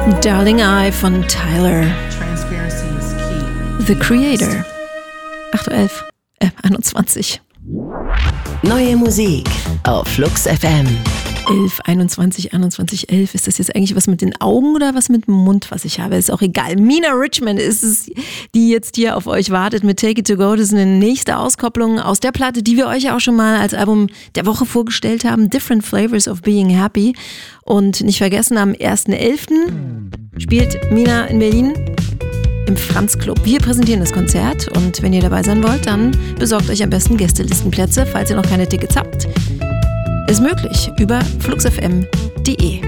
Darling I von Tyler, The Creator. 8:11, 21. Neue Musik auf Flux FM. 11, 21, 21, 11. Ist das jetzt eigentlich was mit den Augen oder was mit dem Mund, was ich habe? Ist auch egal. Mina Richmond ist es, die jetzt hier auf euch wartet mit Take It To Go. Das ist eine nächste Auskopplung aus der Platte, die wir euch ja auch schon mal als Album der Woche vorgestellt haben. Different Flavors of Being Happy. Und nicht vergessen, am 1.11. spielt Mina in Berlin im Franz Club. Wir präsentieren das Konzert und wenn ihr dabei sein wollt, dann besorgt euch am besten Gästelistenplätze, falls ihr noch keine Tickets habt. Ist möglich über fluxfm.de.